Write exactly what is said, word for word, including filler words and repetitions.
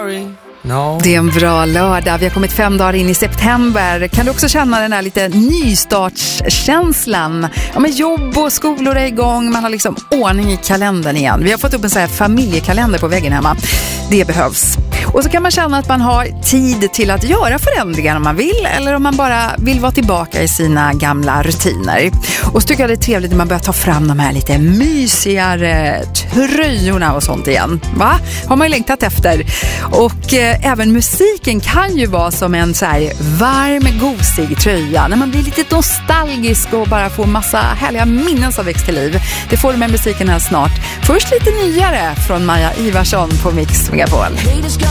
sorry. No. Det är en bra lördag. Vi har kommit fem dagar in i september. Kan du också känna den här lite nystartskänslan? Ja, men jobb och skolor är igång. Man har liksom ordning i kalendern igen. Vi har fått upp en sån här familjekalender på väggen hemma. Det behövs. Och så kan man känna att man har tid till att göra förändringar om man vill. Eller om man bara vill vara tillbaka i sina gamla rutiner. Och så tycker jag det är trevligt när man börjar ta fram de här lite mysigare tröjorna och sånt igen. Va? Har man ju längtat efter. Och eh, även musiken kan ju vara som en så här varm, gosig tröja. När man blir lite nostalgisk och bara får massa härliga minnen som väcks till liv. Det får du med musiken här snart. Först lite nyare från Maja Ivarsson på Mix Megapol.